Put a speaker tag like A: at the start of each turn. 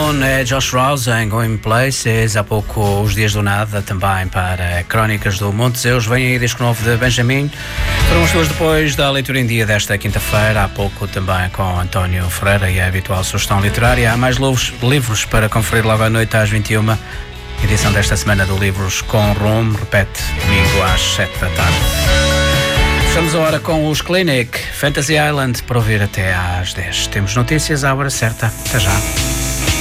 A: Moon é Josh Rouse em Going Places. Há pouco Os Dias do Nada, também para Crónicas do Monte Zeus. Vem aí disco novo de Benjamin. Foram as duas depois da leitura em dia desta quinta-feira. Há pouco também com António Ferreira e a habitual sugestão literária. Há mais livros para conferir logo à noite às 21h. Edição desta semana do Livros com Rumo. Repete domingo às 7 da tarde. Estamos agora com os Clinic, Fantasy Island, para ouvir até às 10. Temos notícias à hora certa. Até já.